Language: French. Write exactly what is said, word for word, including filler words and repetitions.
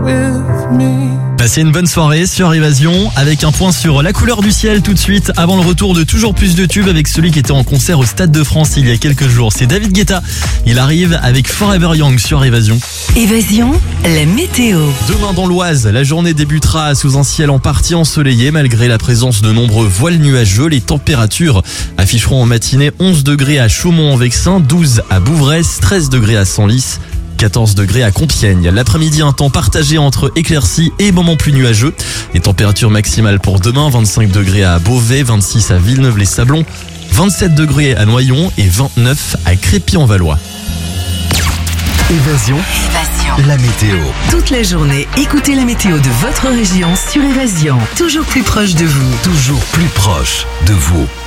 with me. Passez une bonne soirée sur Évasion avec un point sur la couleur du ciel tout de suite avant le retour de toujours plus de tubes avec celui qui était en concert au Stade de France il y a quelques jours. C'est David Guetta. Il arrive avec Forever Young sur Évasion. Évasion, la météo. Demain dans l'Oise, la journée débutera sous un ciel en partie ensoleillé malgré la présence de nombreux voiles nuageux. Les températures afficheront en matinée onze degrés à Chaumont-en-Vexin, douze à Bouvres, treize degrés à Senlis, quatorze degrés à Compiègne. L'après-midi, un temps partagé entre éclaircies et moments plus nuageux. Les températures maximales pour demain, vingt-cinq degrés à Beauvais, vingt-six à Villeneuve-les-Sablons, vingt-sept degrés à Noyon et vingt-neuf à Crépy-en-Valois. Évasion, Évasion. la météo. Toute la journée, écoutez la météo de votre région sur Évasion. Toujours plus proche de vous. Toujours plus proche de vous.